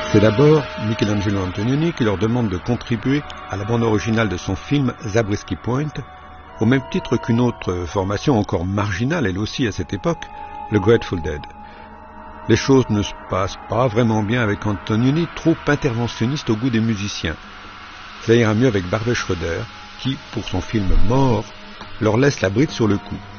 C'est d'abord Michelangelo Antonioni qui leur demande de contribuer à la bande originale de son film Zabriskie Point, au même titre qu'une autre formation encore marginale, elle aussi à cette époque, le Grateful Dead. Les choses ne se passent pas vraiment bien avec Antonioni, trop interventionniste au goût des musiciens. Ça ira mieux avec Barbet Schroeder, qui, pour son film Mort, leur laisse la bride sur le cou.